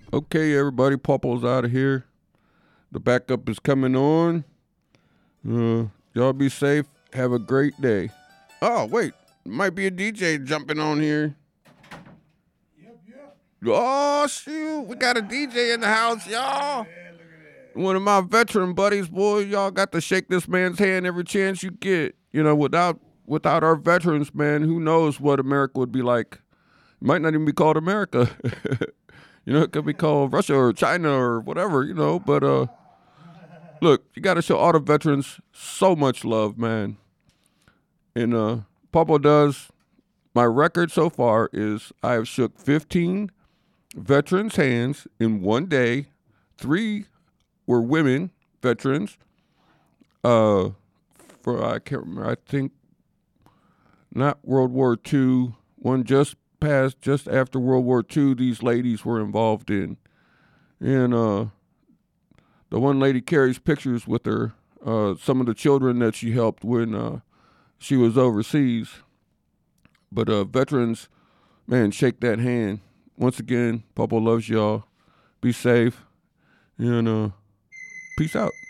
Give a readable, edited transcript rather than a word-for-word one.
Okay, everybody, Popo's out of here. The backup is coming on. Y'all be safe. Have a great day. Oh, wait. Might be a DJ jumping on here. Oh, shoot. We got a DJ in the house, y'all. One of my veteran buddies, boy, y'all got to shake this man's hand every chance you get. You know, without our veterans, man, who knows what America would be like. It might not even be called America. It could be called Russia or China or whatever, but look, you got to show all the veterans so much love, man. And Popo does. My record so far is I have shook 15 veterans' hands in one day. 3 were women veterans. For I can't remember. I think not World War II. One just passed just after World War II. These ladies were involved in, and the one lady carries pictures with her. Some of the children that she helped when she was overseas. But veterans, man, shake that hand. Once again, Popo loves y'all. Be safe, and peace out.